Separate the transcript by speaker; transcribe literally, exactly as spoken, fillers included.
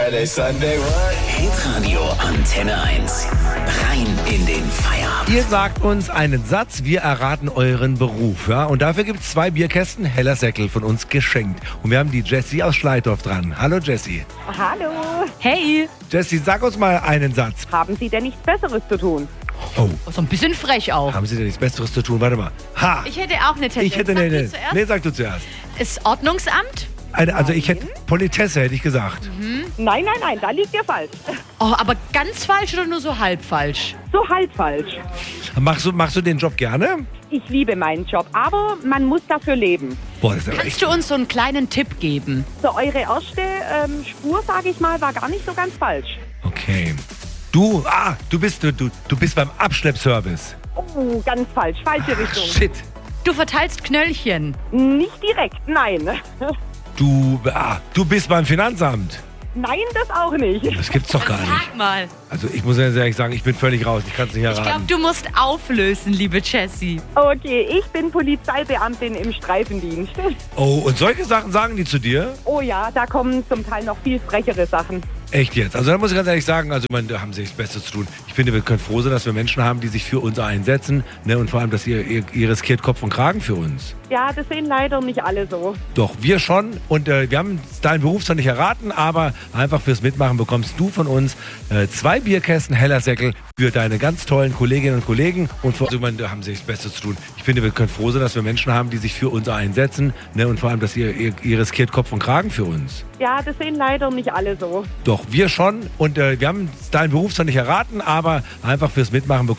Speaker 1: Hitradio Antenne eins. Rein in den Feierabend.
Speaker 2: Ihr sagt uns einen Satz, wir erraten euren Beruf. Ja? Und dafür gibt es zwei Bierkästen Heller Säckel von uns geschenkt. Und wir haben die Jessie aus Schleitorf dran. Hallo Jessie.
Speaker 3: Hallo.
Speaker 4: Hey,
Speaker 2: Jessie, sag uns mal einen Satz.
Speaker 3: Haben Sie denn nichts Besseres zu tun?
Speaker 2: Oh,
Speaker 4: so ein bisschen frech auch.
Speaker 2: haben Sie denn nichts Besseres zu tun? Warte mal. Ha!
Speaker 4: Ich hätte auch eine Tendenz.
Speaker 2: Ich hätte
Speaker 4: Sag
Speaker 2: eine.
Speaker 4: du
Speaker 2: Nee,
Speaker 4: zuerst?
Speaker 2: nee, sag du zuerst.
Speaker 4: Ist Ordnungsamt?
Speaker 2: Eine, also ich hätte Politesse, hätte ich gesagt.
Speaker 3: Nein, nein, nein, da liegt ihr falsch.
Speaker 4: Oh, aber ganz falsch oder nur so halb falsch?
Speaker 3: So halb falsch.
Speaker 2: Machst du, machst du den Job gerne?
Speaker 3: Ich liebe meinen Job, aber man muss dafür leben.
Speaker 2: Boah, das ist aber echt.
Speaker 4: Kannst du uns so einen kleinen Tipp geben?
Speaker 3: So, eure erste ähm, Spur, sage ich mal, war gar nicht so ganz falsch.
Speaker 2: Okay. Du, ah, du bist, du, du, du bist beim Abschleppservice.
Speaker 3: Oh, ganz falsch, falsche Richtung.
Speaker 2: Shit.
Speaker 4: Du verteilst Knöllchen.
Speaker 3: Nicht direkt, nein.
Speaker 2: Du, ah, du bist beim Finanzamt.
Speaker 3: Nein, das auch nicht.
Speaker 2: Das gibt's doch gar nicht.
Speaker 4: Sag mal.
Speaker 2: Also ich muss ganz ehrlich sagen, ich bin völlig raus. Ich kann es nicht
Speaker 4: Ich glaube,
Speaker 2: erraten.
Speaker 4: du musst auflösen, liebe Jessie.
Speaker 3: Okay, ich bin Polizeibeamtin im Streifendienst.
Speaker 2: Oh, und solche Sachen sagen die zu dir?
Speaker 3: Oh ja, da kommen zum Teil noch viel frechere Sachen.
Speaker 2: Echt jetzt? Also da muss ich ganz ehrlich sagen, also ich meine, da haben sie das Beste zu tun. Ich finde, wir können froh sein, dass wir Menschen haben, die sich für uns einsetzen. Ne? Und vor allem, dass ihr, ihr, ihr riskiert Kopf und Kragen für uns.
Speaker 3: Ja, das sehen leider nicht alle so.
Speaker 2: Doch, wir schon. Und äh, wir haben deinen Beruf zwar nicht erraten, aber einfach fürs Mitmachen bekommst du von uns äh, zwei Bierkästen Heller Säckel für deine ganz tollen Kolleginnen und Kollegen. Und vor, also ich meine, da haben sie das Beste zu tun. Ich finde, wir können froh sein, dass wir Menschen haben, die sich für uns einsetzen. Ne? Und vor allem, dass ihr, ihr, ihr riskiert Kopf und Kragen für uns.
Speaker 3: Ja, das sehen leider nicht alle so.
Speaker 2: Doch, wir schon. Und äh, wir haben deinen Beruf zwar nicht erraten, aber einfach fürs Mitmachen bekommst